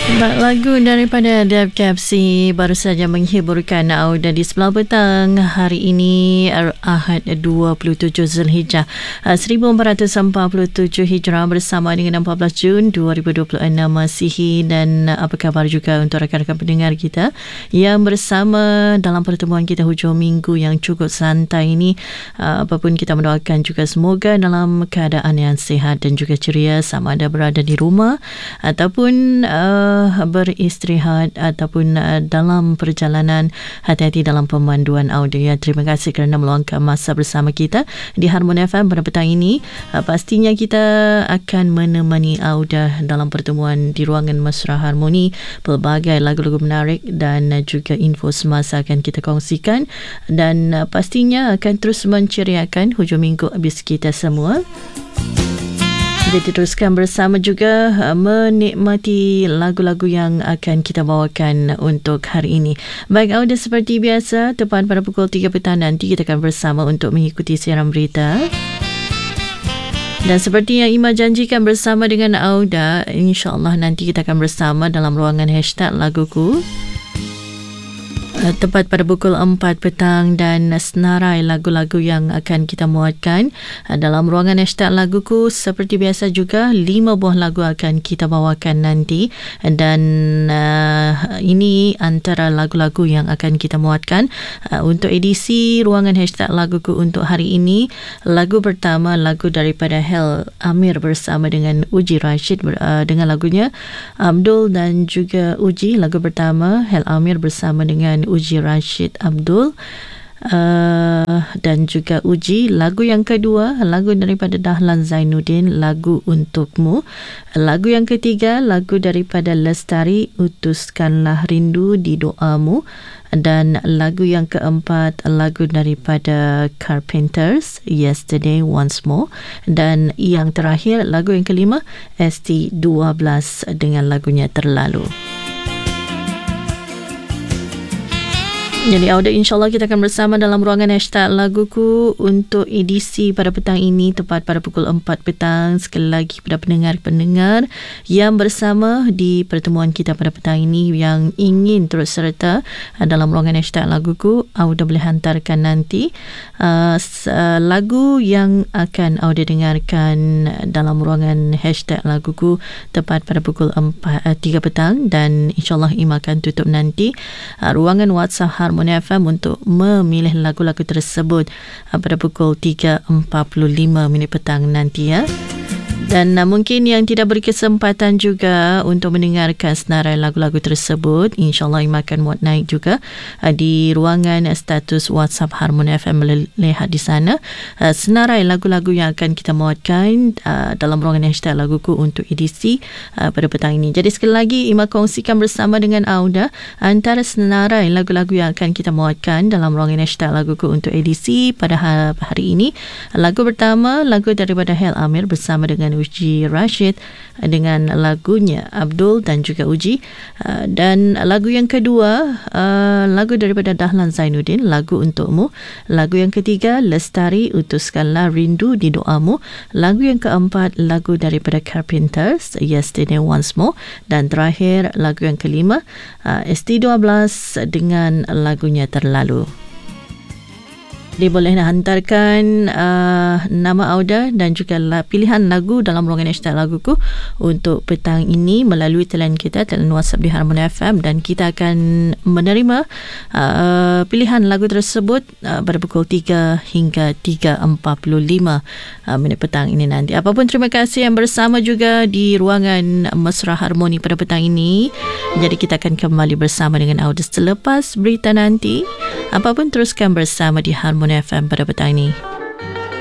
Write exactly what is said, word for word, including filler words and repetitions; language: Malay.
Bak lagu daripada Deb Capsy baru saja menghiburkan Auda di sebelah petang hari ini Ahad dua puluh tujuh Zulhijjah seribu empat ratus empat puluh tujuh Hijrah bersama dengan empat belas Jun dua ribu dua puluh enam Masihi. Dan apa khabar juga untuk rakan-rakan pendengar kita yang bersama dalam pertemuan kita hujung minggu yang cukup santai ini. Apapun kita mendoakan juga semoga dalam keadaan yang sihat dan juga ceria, sama ada berada di rumah ataupun uh, beristirahat ataupun uh, dalam perjalanan. Hati-hati dalam pemanduan audio ya. Terima kasih kerana meluangkan masa bersama kita di Harmony F M pada petang ini. Uh, pastinya kita akan menemani Auda dalam pertemuan di ruangan Mesra Harmoni. Pelbagai lagu-lagu menarik dan uh, juga info semasa akan kita kongsikan, dan uh, pastinya akan terus menceriakan hujung minggu habis kita semua. Jadi teruskan bersama juga menikmati lagu-lagu yang akan kita bawakan untuk hari ini. Baik Auda, seperti biasa tepat pada pukul tiga petang nanti kita akan bersama untuk mengikuti siaran berita. Dan seperti yang Ima janjikan bersama dengan Auda, insya-Allah nanti kita akan bersama dalam ruangan hashtag laguku. Tepat pada pukul empat petang, dan senarai lagu-lagu yang akan kita muatkan dalam ruangan hashtag laguku. Seperti biasa juga lima buah lagu akan kita bawakan nanti, dan uh, ini antara lagu-lagu yang akan kita muatkan uh, untuk edisi ruangan hashtag laguku untuk hari ini. Lagu pertama, lagu daripada Hel Amir bersama dengan Uji Rashid uh, dengan lagunya Abdul dan juga Uji. Lagu pertama Hel Amir bersama dengan Uji Rashid Abdul uh, dan juga Uji. Lagu yang kedua, lagu daripada Dahlan Zainuddin, Lagu Untukmu. Lagu yang ketiga, lagu daripada Lestari, Utuskanlah Rindu di Doamu. Dan lagu yang keempat, lagu daripada Carpenters, Yesterday Once More. Dan yang terakhir, lagu yang kelima, S T dua belas dengan lagunya Terlalu. Jadi Auda, insyaAllah kita akan bersama dalam ruangan hashtag laguku untuk edisi pada petang ini tepat pada pukul empat petang. Sekali lagi pada pendengar-pendengar yang bersama di pertemuan kita pada petang ini yang ingin terus serta dalam ruangan hashtag laguku, Auda boleh hantarkan nanti uh, lagu yang akan Auda dengarkan dalam ruangan hashtag laguku tepat pada pukul empat, uh, tiga petang, dan insyaAllah Ima akan tutup nanti uh, ruangan WhatsApp Harmony F M untuk memilih lagu-lagu tersebut pada pukul tiga empat puluh lima minit petang nanti ya. Dan uh, mungkin yang tidak berkesempatan juga untuk mendengarkan senarai lagu-lagu tersebut, insyaAllah Ima akan muat naik juga uh, di ruangan uh, status WhatsApp Harmony F M. Lihat di sana uh, senarai lagu-lagu yang akan kita muatkan uh, dalam ruangan hashtag laguku untuk edisi uh, pada petang ini. Jadi sekali lagi Ima kongsikan bersama dengan Auda antara senarai lagu-lagu yang akan kita muatkan dalam ruangan hashtag laguku untuk edisi pada hari ini. Lagu pertama, lagu daripada Hel Amir bersama dengan Uji Rashid dengan lagunya Abdul dan juga Uji. Dan lagu yang kedua, lagu daripada Dahlan Zainuddin, Lagu Untukmu. Lagu yang ketiga, Lestari, Utuskanlah Rindu di Doamu. Lagu yang keempat, lagu daripada Carpenters, Yesterday Once More. Dan terakhir, lagu yang kelima, S T dua belas dengan lagunya Terlalu. Dia boleh hantarkan uh, nama Auda dan juga la, pilihan lagu dalam ruangan hashtag laguku untuk petang ini melalui talian kita, talian WhatsApp di Harmony F M, dan kita akan menerima uh, pilihan lagu tersebut uh, pada pukul tiga hingga tiga empat puluh lima uh, minit petang ini nanti. Apapun, terima kasih yang bersama juga di ruangan Mesra Harmoni pada petang ini. Jadi kita akan kembali bersama dengan Auda selepas berita nanti. Apapun, teruskan bersama di Harmony F M pada petang ini.